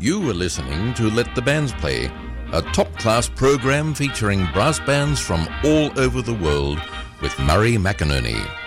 You were listening to Let the Bands Play, a top-class program featuring brass bands from all over the world with Murray McInerney.